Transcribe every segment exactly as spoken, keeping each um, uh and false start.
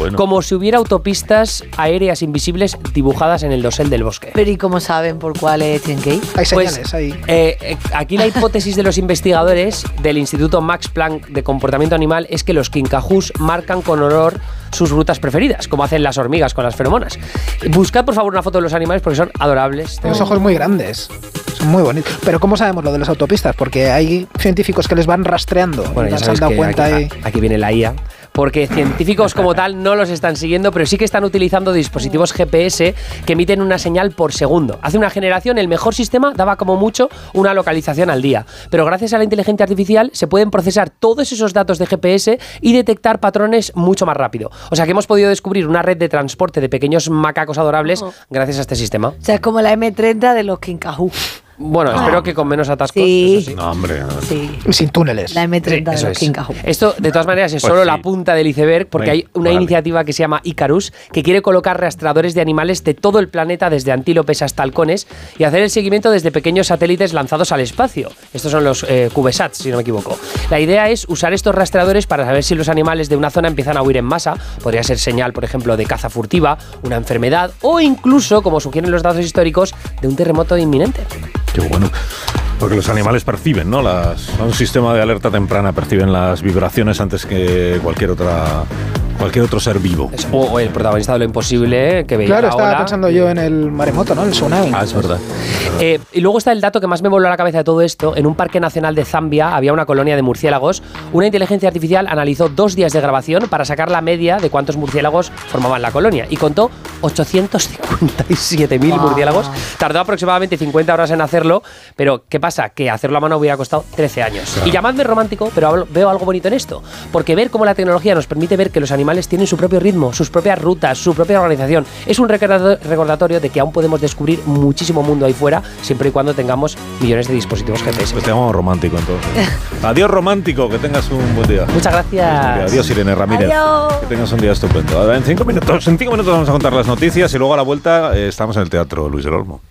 bueno. Como si hubiera autopistas aéreas invisibles dibujadas en el dosel del bosque. Pero ¿y cómo saben por cuáles tienen que ir? Hay señales Pues, ahí. Eh, eh, aquí la hipótesis de los investigadores del Instituto Max Planck de Comportamiento Animal es que los kinkajous marcan con olor sus rutas preferidas, como hacen las hormigas con las feromonas. Buscad, por favor, una foto de los animales porque son adorables. Tienen los ojos muy grandes. Son muy bonitos. Pero ¿cómo sabemos lo de las autopistas? Porque hay científicos que les van rastreando. Bueno, y ya se han sabéis dado que cuenta aquí, ahí. aquí viene la I A. Porque científicos como tal no los están siguiendo, pero sí que están utilizando dispositivos G P S que emiten una señal por segundo. Hace una generación el mejor sistema daba como mucho una localización al día, pero gracias a la inteligencia artificial se pueden procesar todos esos datos de G P S y detectar patrones mucho más rápido. O sea que hemos podido descubrir una red de transporte de pequeños macacos adorables oh. gracias a este sistema. O sea, es como la eme treinta de los kinkajous. Bueno, Ah. espero que con menos atascos. Sí. Eso sí. No, hombre. No. Sí. Sin túneles. La eme treinta Sí, de eso los es. kinkajous. Esto, de todas maneras, es Pues solo sí. la punta del iceberg, porque Venga, hay una vale. iniciativa que se llama Icarus, que quiere colocar rastreadores de animales de todo el planeta, desde antílopes hasta halcones, y hacer el seguimiento desde pequeños satélites lanzados al espacio. Estos son los eh, CubeSats, si no me equivoco. La idea es usar estos rastreadores para saber si los animales de una zona empiezan a huir en masa. Podría ser señal, por ejemplo, de caza furtiva, una enfermedad, o incluso, como sugieren los datos históricos, de un terremoto inminente. Qué bueno. Porque los animales perciben, ¿no? Las, un sistema de alerta temprana, perciben las vibraciones antes que cualquier otra cualquier otro ser vivo. Eso. O, o el protagonista de Lo Imposible, que veía Claro, la estaba ola. pensando yo en el maremoto, ¿no? El tsunami. Ah, es verdad. Eh, y luego está el dato que más me voló a la cabeza de todo esto. En un parque nacional de Zambia había una colonia de murciélagos. Una inteligencia artificial analizó dos días de grabación para sacar la media de cuántos murciélagos formaban la colonia y contó ochocientos cincuenta y siete mil Wow. murciélagos. Tardó aproximadamente cincuenta horas en hacerlo, pero ¿qué pasa? Que hacerlo a mano hubiera costado trece años. Claro. Y llamadme romántico, pero hablo- veo algo bonito en esto, porque ver cómo la tecnología nos permite ver que los animales tienen su propio ritmo, sus propias rutas, su propia organización, es un recordado- recordatorio de que aún podemos descubrir muchísimo mundo ahí fuera, siempre y cuando tengamos millones de dispositivos G P S. Pues te llamamos romántico entonces. Adiós romántico, que tengas un buen día. Muchas gracias. Adiós Irene Ramírez. Adiós. Que tengas un día estupendo. Ahora, En cinco minutos, en cinco minutos vamos a contar las noticias y luego a la vuelta eh, estamos en el Teatro Luis del Olmo.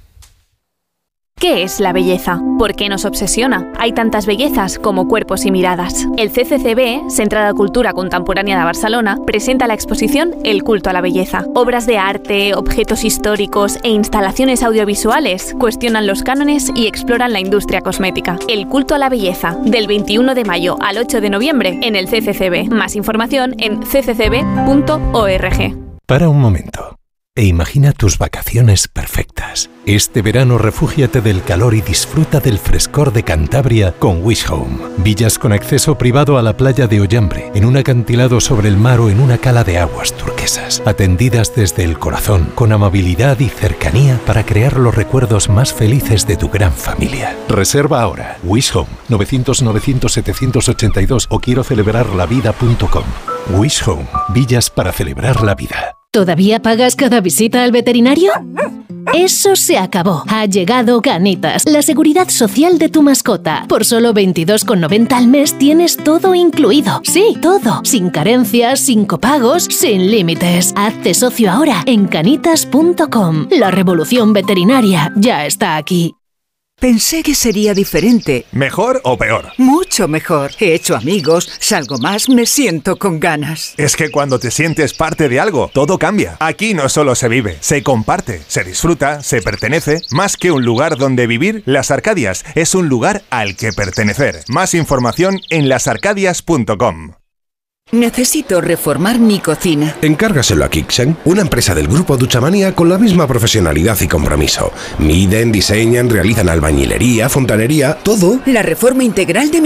¿Qué es la belleza? ¿Por qué nos obsesiona? Hay tantas bellezas como cuerpos y miradas. El C C C B, Centre de Cultura Contemporánea de Barcelona, presenta la exposición El culto a la belleza. Obras de arte, objetos históricos e instalaciones audiovisuales cuestionan los cánones y exploran la industria cosmética. El culto a la belleza, del veintiuno de mayo al ocho de noviembre en el C C C B. Más información en c c c b punto org. Para un momento e imagina tus vacaciones perfectas. Este verano refúgiate del calor y disfruta del frescor de Cantabria con Wish Home. Villas con acceso privado a la playa de Ollambre, en un acantilado sobre el mar o en una cala de aguas turquesas. Atendidas desde el corazón, con amabilidad y cercanía para crear los recuerdos más felices de tu gran familia. Reserva ahora. Wish Home, novecientos novecientos setecientos ochenta y dos o quiero celebrar la vida punto com. Wish Home, villas para celebrar la vida. ¿Todavía pagas cada visita al veterinario? Eso se acabó. Ha llegado Canitas, la seguridad social de tu mascota. Por solo veintidós con noventa al mes tienes todo incluido. Sí, todo. Sin carencias, sin copagos, sin límites. Hazte socio ahora en canitas punto com. La revolución veterinaria ya está aquí. Pensé que sería diferente. ¿Mejor o peor? Mucho mejor. He hecho amigos, salgo más, me siento con ganas. Es que cuando te sientes parte de algo, todo cambia. Aquí no solo se vive, se comparte, se disfruta, se pertenece. Más que un lugar donde vivir, Las Arcadias es un lugar al que pertenecer. Más información en las arcadias punto com. Necesito reformar mi cocina. Encárgaselo a Kixen, una empresa del grupo Duchamania con la misma profesionalidad y compromiso. Miden, diseñan, realizan albañilería, fontanería, todo. La reforma integral de mi